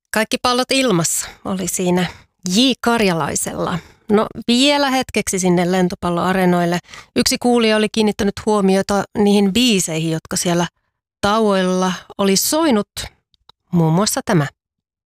Kaikki pallot ilmassa oli siinä J. Karjalaisella. No vielä hetkeksi sinne lentopalloareenoille. Yksi kuulija oli kiinnittänyt huomiota niihin biiseihin, jotka siellä tauoilla oli soinut. Muun muassa tämä.